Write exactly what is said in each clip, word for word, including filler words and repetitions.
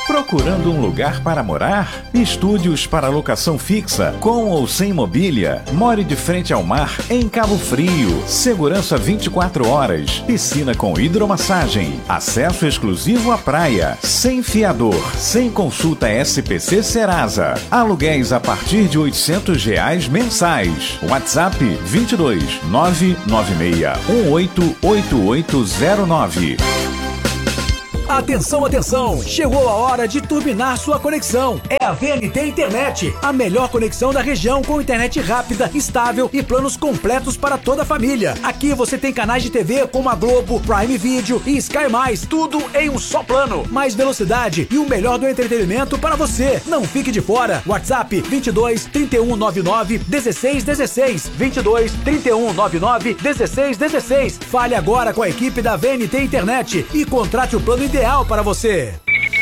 Procurando um lugar para morar? Estúdios para locação fixa, com ou sem mobília. More de frente ao mar, em Cabo Frio. Segurança vinte e quatro horas. Piscina com hidromassagem. Acesso exclusivo à praia. Sem fiador. Sem consulta S P C Serasa. Aluguéis a partir de oitocentos reais mensais. WhatsApp vinte e dois, nove nove seis, um oito oito oito zero nove. Atenção, atenção! Chegou a hora de turbinar sua conexão. É a V N T Internet, a melhor conexão da região com internet rápida, estável e planos completos para toda a família. Aqui você tem canais de T V como a Globo, Prime Video e Sky Mais, tudo em um só plano. Mais velocidade e o melhor do entretenimento para você. Não fique de fora. WhatsApp vinte e dois, trinta e um, noventa e nove, dezesseis dezesseis. vinte e dois, trinta e um, noventa e nove, dezesseis dezesseis. Fale agora com a equipe da V N T Internet e contrate o plano ideal para você.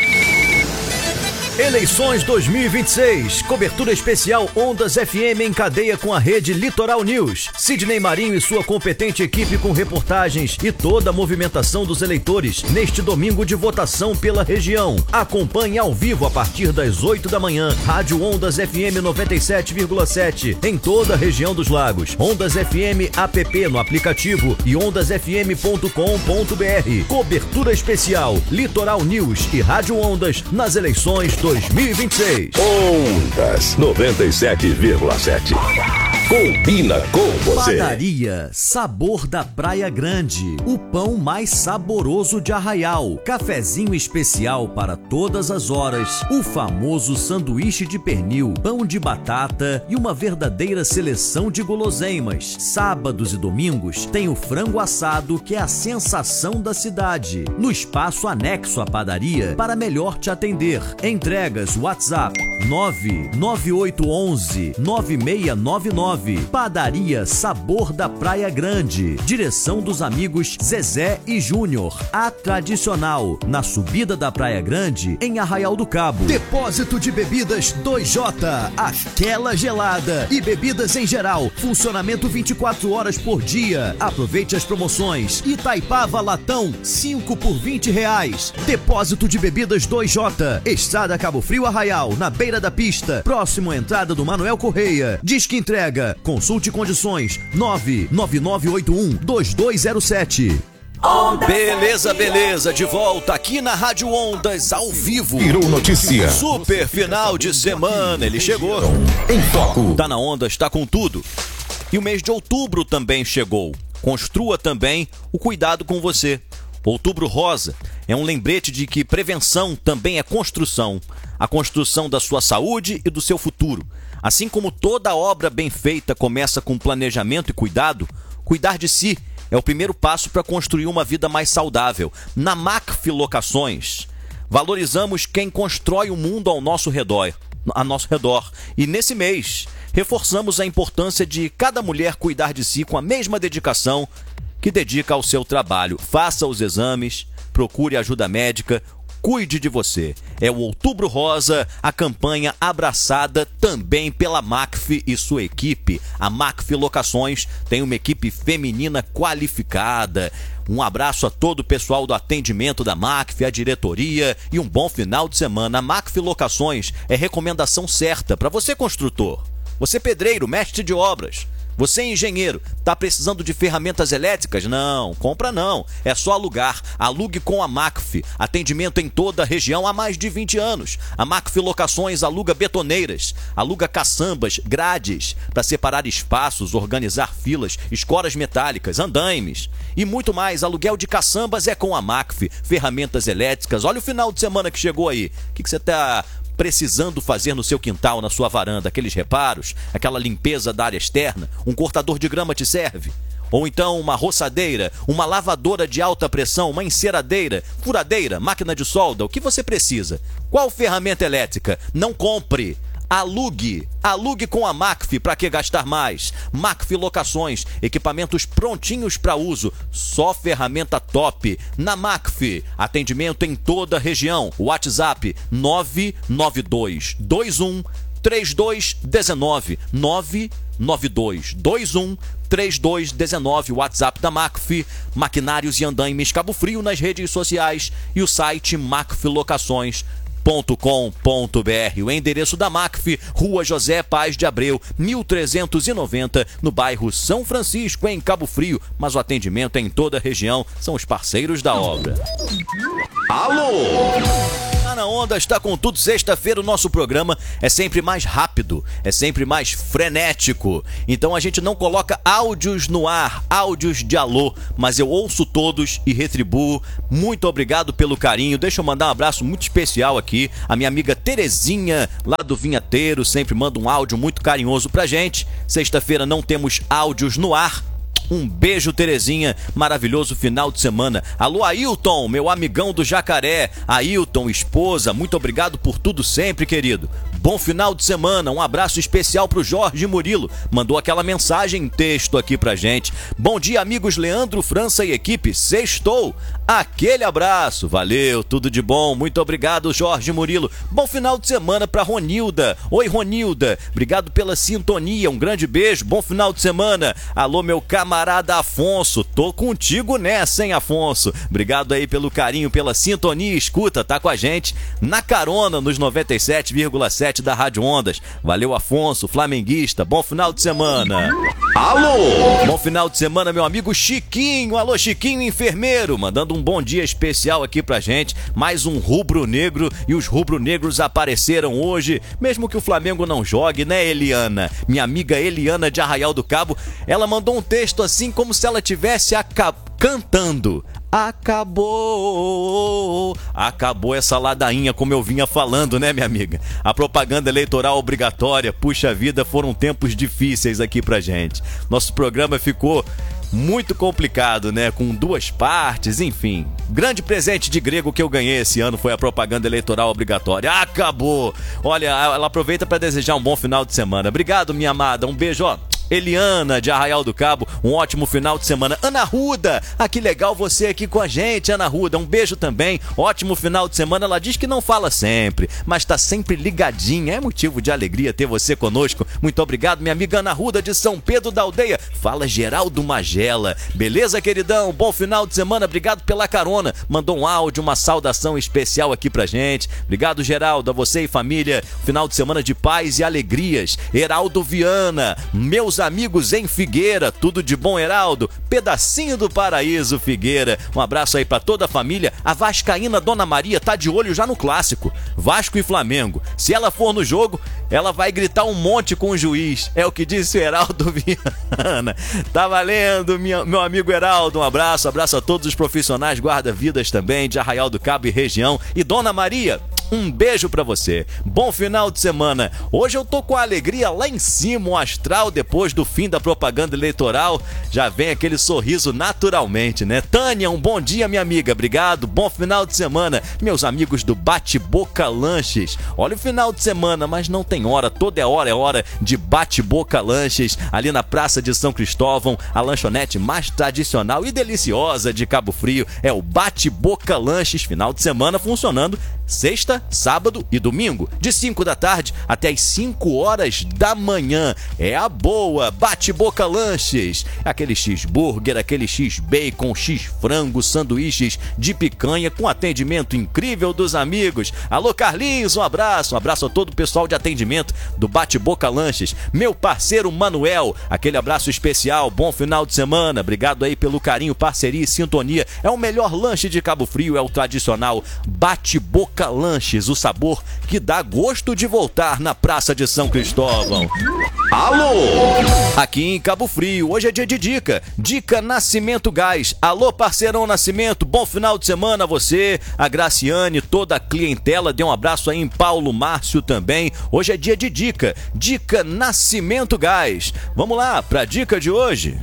Eleições dois mil e vinte e seis, cobertura especial Ondas F M em cadeia com a rede Litoral News. Sidney Marinho e sua competente equipe com reportagens e toda a movimentação dos eleitores neste domingo de votação pela região. Acompanhe ao vivo a partir das oito da manhã, Rádio Ondas F M noventa e sete vírgula sete em toda a região dos lagos. Ondas F M app no aplicativo e ondas f m ponto com ponto b r. Cobertura especial Litoral News e Rádio Ondas nas eleições dois mil e vinte e seis. Ondas noventa e sete vírgula sete. Combina com você. Padaria Sabor da Praia Grande. O pão mais saboroso de Arraial. Cafezinho especial para todas as horas. O famoso sanduíche de pernil, pão de batata e uma verdadeira seleção de guloseimas. Sábados e domingos tem o frango assado, que é a sensação da cidade. No espaço anexo à padaria, para melhor te atender. Entregas WhatsApp nove nove oito um um nove seis nove nove. Padaria Sabor da Praia Grande. Direção dos amigos Zezé e Júnior. A tradicional, na subida da Praia Grande, em Arraial do Cabo. Depósito de bebidas dois J. Aquela gelada. E bebidas em geral. Funcionamento vinte e quatro horas por dia. Aproveite as promoções. Itaipava Latão, cinco por vinte reais. Depósito de bebidas dois J. Estrada Cabo Frio Arraial, na beira da pista. Próximo à entrada do Manuel Correia. Disque entrega. Consulte condições. nove nove nove oito um dois dois zero sete. Beleza, beleza, de volta aqui na Rádio Ondas, ao vivo. Virou notícia. Super final de semana, ele chegou. Em foco. Tá na Ondas, tá com tudo. E o mês de outubro também chegou. Construa também o cuidado com você. Outubro Rosa é um lembrete de que prevenção também é construção. A construção da sua saúde e do seu futuro. Assim como toda obra bem feita começa com planejamento e cuidado, cuidar de si é o primeiro passo para construir uma vida mais saudável. Na Macf Locações, valorizamos quem constrói o mundo ao nosso redor, a nosso redor. E nesse mês, reforçamos a importância de cada mulher cuidar de si com a mesma dedicação que dedica ao seu trabalho. Faça os exames, procure ajuda médica, cuide de você. É o Outubro Rosa, a campanha abraçada também pela Macf e sua equipe. A Macf Locações tem uma equipe feminina qualificada. Um abraço a todo o pessoal do atendimento da Macf, a diretoria e um bom final de semana. A Macf Locações é recomendação certa para você, construtor. Você, pedreiro, mestre de obras. Você, engenheiro, tá precisando de ferramentas elétricas? Não, compra não. É só alugar. Alugue com a Macf. Atendimento em toda a região há mais de vinte anos. A Macf Locações aluga betoneiras, aluga caçambas, grades, para separar espaços, organizar filas, escoras metálicas, andaimes e muito mais. Aluguel de caçambas é com a Macf. Ferramentas elétricas. Olha o final de semana que chegou aí. O que, que você tá precisando fazer no seu quintal, na sua varanda? Aqueles reparos, aquela limpeza da área externa? Um cortador de grama te serve? Ou então uma roçadeira, uma lavadora de alta pressão, uma enceradeira, furadeira, máquina de solda? O que você precisa? Qual ferramenta elétrica? Não compre. Alugue, alugue com a Macf, para que gastar mais? Macf Locações, equipamentos prontinhos para uso, só ferramenta top. Na Macf, atendimento em toda a região. WhatsApp nove nove dois dois um três dois um nove, nove nove dois dois um três dois um nove, WhatsApp da Macf. Maquinários e andaimes Cabo Frio nas redes sociais e o site macf locações ponto com ponto br. O endereço da Macf, Rua José Paz de Abreu, mil trezentos e noventa, no bairro São Francisco, em Cabo Frio. Mas o atendimento é em toda a região, são os parceiros da obra. Alô! Tá na Onda, está com tudo. Sexta-feira o nosso programa é sempre mais rápido, é sempre mais frenético. Então a gente não coloca áudios no ar, áudios de alô, mas eu ouço todos e retribuo. Muito obrigado pelo carinho. Deixa eu mandar um abraço muito especial aqui. A minha amiga Terezinha, lá do Vinhateiro, sempre manda um áudio muito carinhoso pra gente. Sexta-feira não temos áudios no ar. Um beijo, Terezinha. Maravilhoso final de semana. Alô, Ailton, meu amigão do Jacaré. Ailton, esposa, muito obrigado por tudo sempre, querido. Bom final de semana. Um abraço especial pro Jorge Murilo. Mandou aquela mensagem em texto aqui pra gente. Bom dia, amigos Leandro, França e equipe. Sextou. Aquele abraço. Valeu, tudo de bom. Muito obrigado, Jorge Murilo. Bom final de semana pra Ronilda. Oi, Ronilda. Obrigado pela sintonia. Um grande beijo. Bom final de semana. Alô, meu camarada Afonso. Tô contigo nessa, hein, Afonso? Obrigado aí pelo carinho, pela sintonia. Escuta, tá com a gente na carona nos noventa e sete vírgula sete da Rádio Ondas. Valeu, Afonso, flamenguista. Bom final de semana. Alô! Bom final de semana, meu amigo Chiquinho. Alô, Chiquinho, enfermeiro. Mandando um bom dia especial aqui pra gente. Mais um rubro-negro. E os rubro-negros apareceram hoje. Mesmo que o Flamengo não jogue, né, Eliana? Minha amiga Eliana de Arraial do Cabo. Ela mandou um texto assim como se ela tivesse aca... cantando. Acabou, acabou essa ladainha, como eu vinha falando, né, minha amiga? A propaganda eleitoral obrigatória, puxa vida, foram tempos difíceis aqui pra gente. Nosso programa ficou muito complicado, né? Com duas partes, enfim. Grande presente de grego que eu ganhei esse ano foi a propaganda eleitoral obrigatória. Acabou! Olha, ela aproveita para desejar um bom final de semana. Obrigado, minha amada. Um beijo, ó. Eliana, de Arraial do Cabo, um ótimo final de semana. Ana Ruda, ah, que legal você aqui com a gente, Ana Ruda, um beijo também, ótimo final de semana. Ela diz que não fala sempre, mas tá sempre ligadinha, é motivo de alegria ter você conosco. Muito obrigado, minha amiga Ana Ruda, de São Pedro da Aldeia. Fala, Geraldo Magela. Beleza, queridão? Bom final de semana, obrigado pela carona. Mandou um áudio, uma saudação especial aqui pra gente. Obrigado, Geraldo, a você e família. Final de semana de paz e alegrias. Heraldo Viana, meus amigos em Figueira, tudo de bom, Heraldo? Pedacinho do paraíso, Figueira. Um abraço aí pra toda a família. A vascaína Dona Maria tá de olho já no clássico, Vasco e Flamengo. Se ela for no jogo, ela vai gritar um monte com o juiz. É o que disse o Heraldo Viana. Tá valendo, minha, meu amigo Heraldo. Um abraço, abraço a todos os profissionais guarda-vidas também de Arraial do Cabo e região. E Dona Maria, um beijo pra você. Bom final de semana. Hoje eu tô com a alegria lá em cima, o astral, depois do fim da propaganda eleitoral. Já vem aquele sorriso naturalmente, né? Tânia, um bom dia, minha amiga. Obrigado. Bom final de semana. Meus amigos do Bate-Boca Lanches. Olha o final de semana, mas não tem hora. Toda hora é hora de Bate-Boca Lanches. Ali na Praça de São Cristóvão, a lanchonete mais tradicional e deliciosa de Cabo Frio é o Bate-Boca Lanches. Final de semana funcionando sexta, sábado e domingo, de cinco da tarde até as cinco horas da manhã. É a boa Bate-Boca Lanches. Aquele cheeseburger, aquele x-bacon, x-frango, sanduíches de picanha com atendimento incrível dos amigos. Alô, Carlinhos, um abraço. Um abraço a todo o pessoal de atendimento do Bate-Boca Lanches. Meu parceiro Manuel, aquele abraço especial. Bom final de semana. Obrigado aí pelo carinho, parceria e sintonia. É o melhor lanche de Cabo Frio, é o tradicional Bate-Boca Lanches, o sabor que dá gosto de voltar na Praça de São Cristóvão. Alô! Aqui em Cabo Frio, hoje é dia de dica. Dica Nascimento Gás. Alô, parceirão Nascimento, bom final de semana a você, a Graciane, toda a clientela. Dê um abraço aí em Paulo Márcio também. Hoje é dia de dica. Dica Nascimento Gás. Vamos lá para a dica de hoje.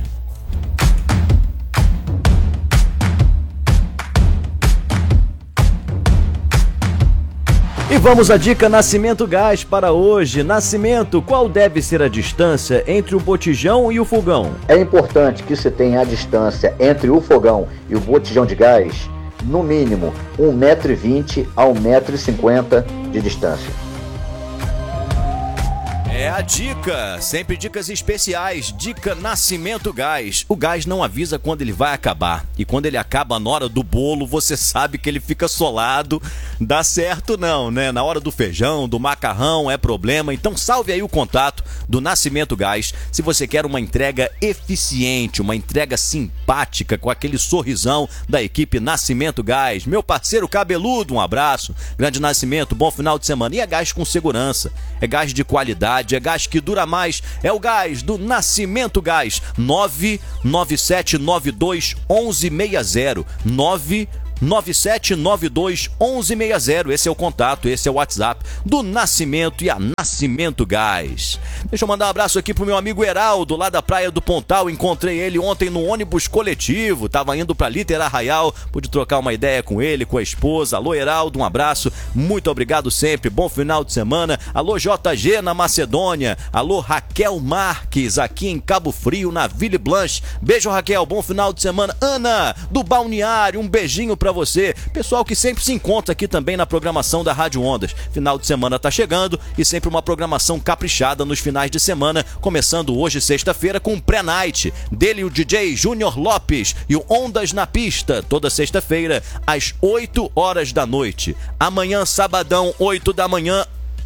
E vamos à dica Nascimento Gás para hoje. Nascimento, qual deve ser a distância entre o botijão e o fogão? É importante que se tenha a distância entre o fogão e o botijão de gás, no mínimo um metro e vinte a um metro e cinquenta de distância. É a dica, sempre dicas especiais, dica Nascimento Gás. O gás não avisa quando ele vai acabar, e quando ele acaba na hora do bolo, você sabe que ele fica solado, dá certo não, né? Na hora do feijão, do macarrão é problema, então salve aí o contato do Nascimento Gás, se você quer uma entrega eficiente, uma entrega simpática, com aquele sorrisão da equipe Nascimento Gás. Meu parceiro cabeludo, um abraço, grande Nascimento, bom final de semana. E é gás com segurança, é gás de qualidade, é gás que dura mais, é o gás do Nascimento Gás. Nove nove sete nove dois um um seis zero, nove nove sete nove dois um um seis zero, esse é o contato, esse é o WhatsApp do Nascimento e a Nascimento Gás. Deixa eu mandar um abraço aqui pro meu amigo Heraldo, lá da Praia do Pontal. Encontrei ele ontem no ônibus coletivo, tava indo pra Liter Arraial, pude trocar uma ideia com ele, com a esposa. Alô Heraldo, um abraço, muito obrigado sempre, bom final de semana. Alô J G na Macedônia, alô Raquel Marques aqui em Cabo Frio, na Ville Blanche. Beijo Raquel, bom final de semana. Ana do Balneário, um beijinho pra você. Pessoal que sempre se encontra aqui também na programação da Rádio Ondas. Final de semana tá chegando e sempre uma programação caprichada nos finais de semana, começando hoje sexta-feira com o Pré-Night dele, o D J Júnior Lopes e o Ondas na Pista, toda sexta-feira às oito horas da noite. Amanhã, sabadão, oito da manhã,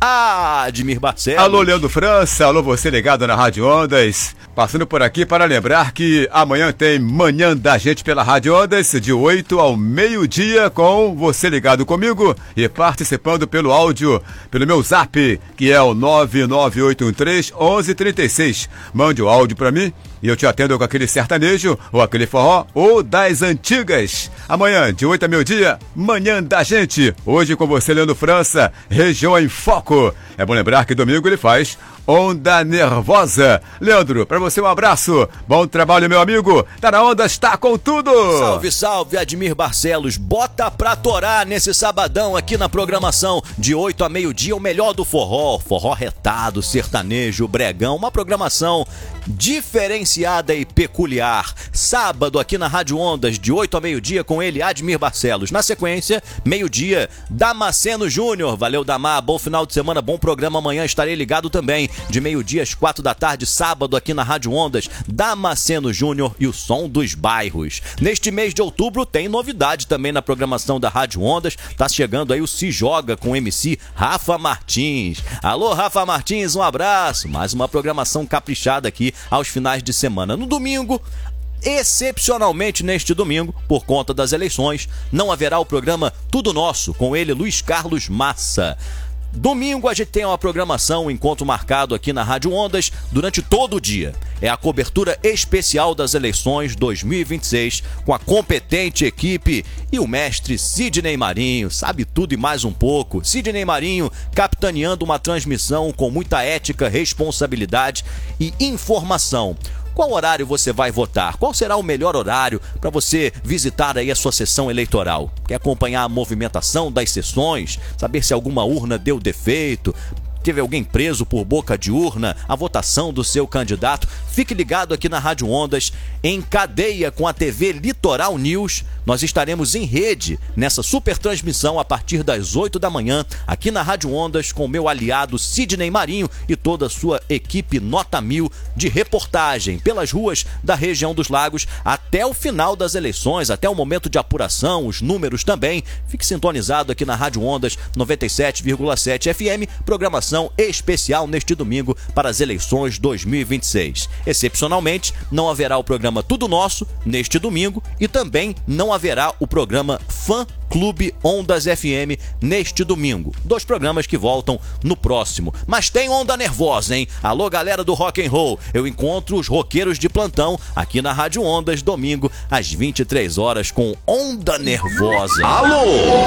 Ah, Admir Barcelos. Alô, Leandro França, alô, você ligado na Rádio Ondas. Passando por aqui para lembrar que amanhã tem Manhã da Gente pela Rádio Ondas, de oito ao meio-dia, com você ligado comigo e participando pelo áudio, pelo meu zap, que é o nove nove oito um três um um três seis. Mande o áudio para mim e eu te atendo com aquele sertanejo, ou aquele forró, ou das antigas. Amanhã, de oito a meio-dia, Manhã da Gente. Hoje com você, Leandro França, Região em Foco. É bom lembrar que domingo ele faz Onda Nervosa. Leandro, pra você um abraço. Bom trabalho, meu amigo. Tá na onda, está com tudo. Salve, salve, Admir Barcelos. Bota pra torar nesse sabadão aqui na programação. De oito a meio-dia, o melhor do forró. Forró retado, sertanejo, bregão. Uma programação diferenciada e peculiar. Sábado aqui na Rádio Ondas, de oito a meio-dia, com ele, Admir Barcelos. Na sequência, meio-dia, Damasceno Júnior. Valeu, Damar. Bom final de semana, bom programa. Amanhã estarei ligado também. De meio-dia às quatro da tarde, sábado, aqui na Rádio Ondas, Damasceno Júnior e o Som dos Bairros. Neste mês de outubro tem novidade também na programação da Rádio Ondas. Tá chegando aí o Se Joga com o M C Rafa Martins. Alô, Rafa Martins, um abraço. Mais uma programação caprichada aqui aos finais de semana. No domingo, excepcionalmente neste domingo, por conta das eleições, não haverá o programa Tudo Nosso, com ele, Luiz Carlos Massa. Domingo a gente tem uma programação, um encontro marcado aqui na Rádio Ondas durante todo o dia. É a cobertura especial das eleições dois mil e vinte e seis com a competente equipe e o mestre Sidney Marinho, sabe tudo e mais um pouco. Sidney Marinho capitaneando uma transmissão com muita ética, responsabilidade e informação. Qual horário você vai votar? Qual será o melhor horário para você visitar aí a sua sessão eleitoral? Quer acompanhar a movimentação das sessões? Saber se alguma urna deu defeito? Teve alguém preso por boca de urna? A votação do seu candidato? Fique ligado aqui na Rádio Ondas, em cadeia com a T V Litoral News. Nós estaremos em rede nessa super transmissão a partir das oito da manhã, aqui na Rádio Ondas, com o meu aliado Sidney Marinho e toda a sua equipe nota mil de reportagem pelas ruas da região dos Lagos até o final das eleições, até o momento de apuração, os números também. Fique sintonizado aqui na Rádio Ondas noventa e sete vírgula sete F M, programação especial neste domingo para as eleições dois mil e vinte e seis. Excepcionalmente, não haverá o programa Tudo Nosso neste domingo e também não haverá o programa Fã Clube Ondas F M neste domingo. Dois programas que voltam no próximo. Mas tem Onda Nervosa, hein? Alô, galera do rock and roll. Eu encontro os roqueiros de plantão aqui na Rádio Ondas, domingo, às vinte e três horas, com Onda Nervosa. Alô!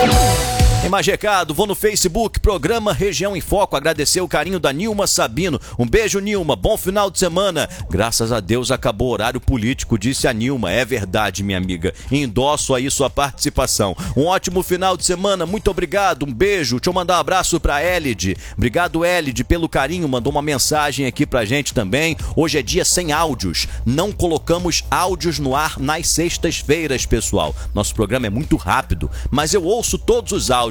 Tem mais recado, vou no Facebook, programa Região em Foco, agradecer o carinho da Nilma Sabino. Um beijo, Nilma, bom final de semana. Graças a Deus acabou o horário político, disse a Nilma. É verdade, minha amiga. Endosso aí sua participação. Um ótimo final de semana, muito obrigado, um beijo. Deixa eu mandar um abraço pra Elide. Obrigado, Elide, pelo carinho, mandou uma mensagem aqui pra gente também. Hoje é dia sem áudios, não colocamos áudios no ar nas sextas-feiras, pessoal. Nosso programa é muito rápido, mas eu ouço todos os áudios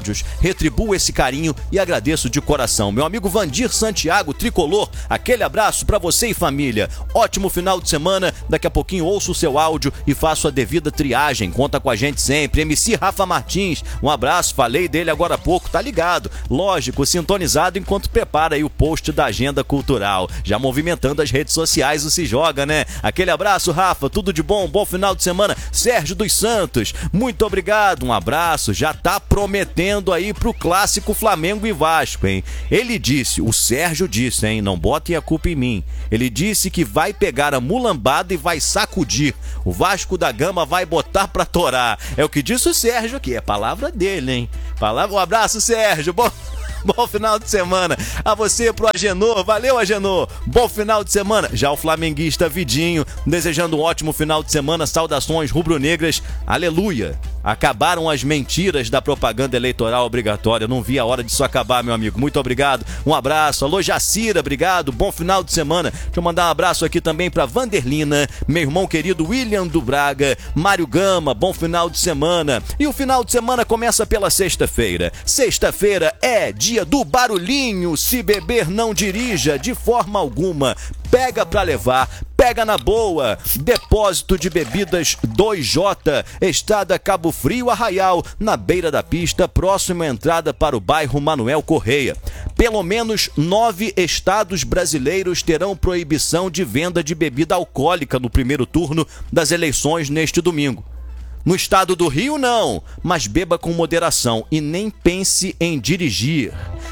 áudios, retribuo esse carinho e agradeço de coração. Meu amigo Vandir Santiago, tricolor, aquele abraço pra você e família. Ótimo final de semana, daqui a pouquinho ouço o seu áudio e faço a devida triagem. Conta com a gente sempre. M C Rafa Martins, um abraço, falei dele agora há pouco, tá ligado? Lógico, sintonizado enquanto prepara aí o post da agenda cultural. Já movimentando as redes sociais o Se Joga, né? Aquele abraço, Rafa, tudo de bom, bom final de semana. Sérgio dos Santos, muito obrigado, um abraço. Já tá prometendo aí pro clássico Flamengo e Vasco, hein? Ele disse, o Sérgio disse, hein? Não botem a culpa em mim. Ele disse que vai pegar a mulambada e vai sacudir. O Vasco da Gama vai botar pra torar. É o que disse o Sérgio aqui, é palavra dele, hein? Palavra... Um abraço, Sérgio, bom... Bom final de semana a você, pro Agenor, valeu Agenor, bom final de semana. Já o flamenguista Vidinho, desejando um ótimo final de semana, saudações rubro-negras, aleluia. Acabaram as mentiras da propaganda eleitoral obrigatória, não vi a hora disso acabar, meu amigo, muito obrigado, um abraço. Alô Jacira, obrigado, bom final de semana. Deixa eu mandar um abraço aqui também pra Vanderlina, meu irmão querido William do Braga, Mário Gama, bom final de semana. E o final de semana começa pela sexta-feira. Sexta-feira é dia do barulhinho, se beber não dirija de forma alguma, pega pra levar, pega na boa. Depósito de bebidas dois J, Estrada Cabo Frio Arraial, na beira da pista, próxima à entrada para o bairro Manuel Correia. Pelo menos nove estados brasileiros terão proibição de venda de bebida alcoólica no primeiro turno das eleições neste domingo. No estado do Rio, não, mas beba com moderação e nem pense em dirigir.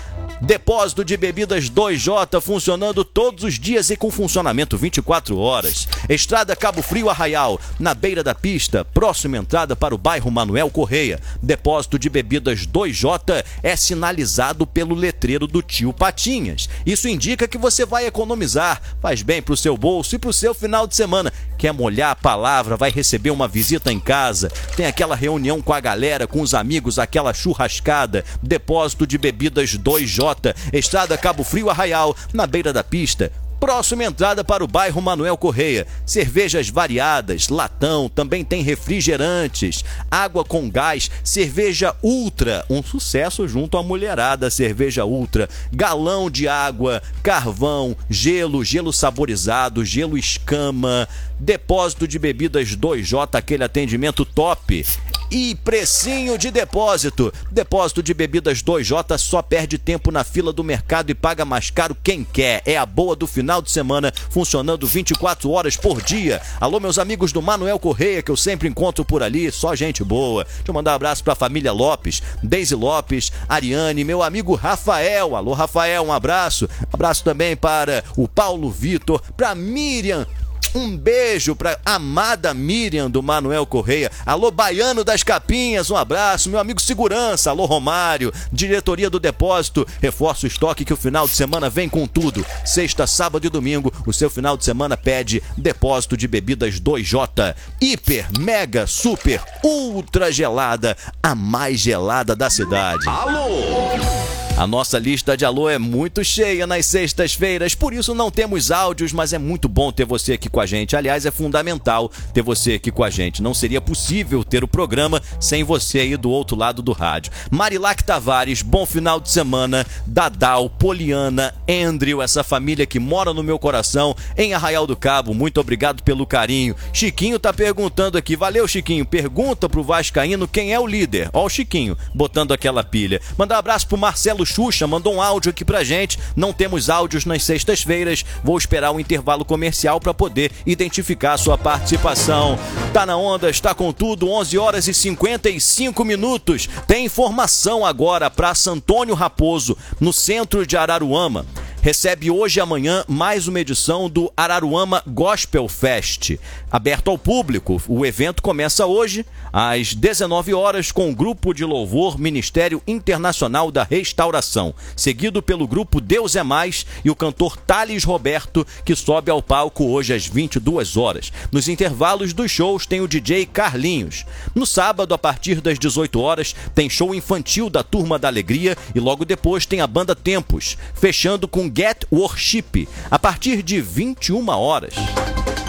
Depósito de bebidas dois J funcionando todos os dias e com funcionamento vinte e quatro horas. Estrada Cabo Frio Arraial, na beira da pista, próxima entrada para o bairro Manuel Correia. Depósito de bebidas dois J é sinalizado pelo letreiro do Tio Patinhas. Isso indica que você vai economizar, faz bem pro seu bolso e pro seu final de semana. Quer molhar a palavra, vai receber uma visita em casa, tem aquela reunião com a galera, com os amigos, aquela churrascada. Depósito de bebidas dois J, Estrada Cabo Frio Arraial, na beira da pista, próxima entrada para o bairro Manuel Correia. Cervejas variadas, latão, também tem refrigerantes, água com gás, cerveja Ultra, um sucesso junto à mulherada, cerveja Ultra, galão de água, carvão, gelo, gelo saborizado, gelo escama. Depósito de bebidas dois J, aquele atendimento top. E precinho de depósito. Depósito de bebidas dois J só perde tempo na fila do mercado e paga mais caro quem quer. É a boa do final de semana, funcionando vinte e quatro horas por dia. Alô, meus amigos do Manuel Correia, que eu sempre encontro por ali, só gente boa. Deixa eu mandar um abraço pra família Lopes, Deise Lopes, Ariane, meu amigo Rafael. Alô, Rafael, um abraço. Um abraço também para o Paulo Vitor, pra Miriam. Um beijo pra amada Miriam do Manuel Correia. Alô, Baiano das Capinhas, um abraço. Meu amigo Segurança, alô, Romário. Diretoria do Depósito, reforça o estoque que o final de semana vem com tudo. Sexta, sábado e domingo, o seu final de semana pede depósito de bebidas dois J. Hiper, mega, super, ultra gelada, a mais gelada da cidade. Alô! A nossa lista de alô é muito cheia nas sextas-feiras, por isso não temos áudios, mas é muito bom ter você aqui com a gente. Aliás, é fundamental ter você aqui com a gente. Não seria possível ter o programa sem você aí do outro lado do rádio. Marilac Tavares, bom final de semana. Dadal, Poliana, Andrew, essa família que mora no meu coração, em Arraial do Cabo, muito obrigado pelo carinho. Chiquinho tá perguntando aqui, valeu Chiquinho, pergunta pro vascaíno quem é o líder. Ó o Chiquinho, botando aquela pilha. Mandar um abraço pro Marcelo Xuxa, mandou um áudio aqui pra gente. Não temos áudios nas sextas-feiras, vou esperar o intervalo comercial para poder identificar a sua participação. Tá na onda, está com tudo, onze horas e cinquenta e cinco minutos. Tem informação agora para Antônio Raposo, no centro de Araruama. Recebe hoje e amanhã mais uma edição do Araruama Gospel Fest, aberto ao público. O evento começa hoje às dezenove horas com o grupo de louvor Ministério Internacional da Restauração, seguido pelo grupo Deus é Mais e o cantor Thales Roberto, que sobe ao palco hoje às vinte e duas horas. Nos intervalos dos shows tem o D J Carlinhos. No sábado, a partir das dezoito horas, tem show infantil da Turma da Alegria e logo depois tem a banda Tempos, fechando com Get Worship, a partir de vinte e uma horas.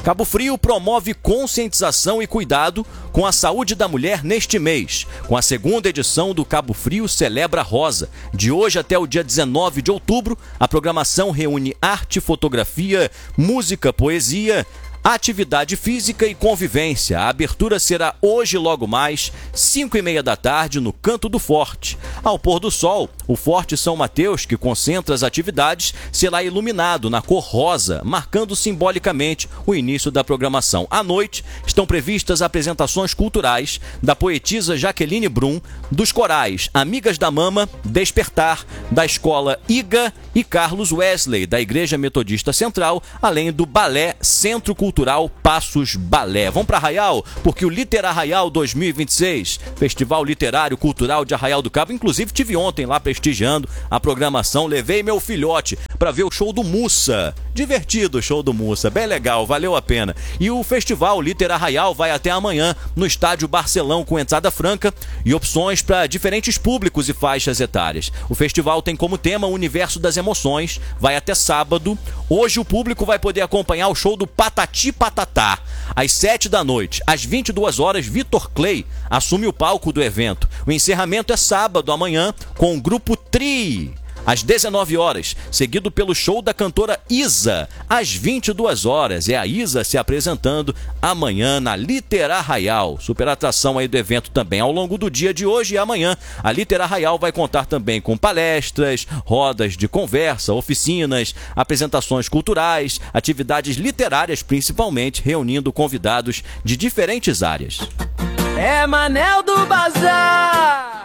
Cabo Frio promove conscientização e cuidado com a saúde da mulher neste mês, com a segunda edição do Cabo Frio Celebra Rosa. De hoje até o dia dezenove de outubro, a programação reúne arte, fotografia, música, poesia, atividade física e convivência. A abertura será hoje logo mais, cinco e meia da tarde, no Canto do Forte. Ao pôr do sol, o Forte São Mateus, que concentra as atividades, será iluminado na cor rosa, marcando simbolicamente o início da programação. À noite, estão previstas apresentações culturais da poetisa Jaqueline Brum, dos corais Amigas da Mama, Despertar, da Escola Iga e Carlos Wesley, da Igreja Metodista Central, além do Balé Centro Cultural Cultural Passos Balé. Vamos para Arraial, porque o Liter Arraial dois mil e vinte e seis, Festival Literário Cultural de Arraial do Cabo, inclusive tive ontem lá prestigiando a programação, levei meu filhote para ver o show do Mussa. Divertido o show do Mussa, bem legal, valeu a pena. E o Festival Liter Arraial vai até amanhã no Estádio Barcelão, com entrada franca e opções para diferentes públicos e faixas etárias. O festival tem como tema o Universo das Emoções, vai até sábado. Hoje o público vai poder acompanhar o show do Patati Patatá. Às sete da noite, às vinte e duas horas, Vitor Clay assume o palco do evento. O encerramento é sábado, amanhã, com o grupo Tri. Às dezenove horas, seguido pelo show da cantora Isa. Às vinte e duas horas, é a Isa se apresentando amanhã na Liter Arraial. Super atração aí do evento também. Ao longo do dia de hoje e amanhã, a Liter Arraial vai contar também com palestras, rodas de conversa, oficinas, apresentações culturais, atividades literárias principalmente, reunindo convidados de diferentes áreas. É Manel do Bazar!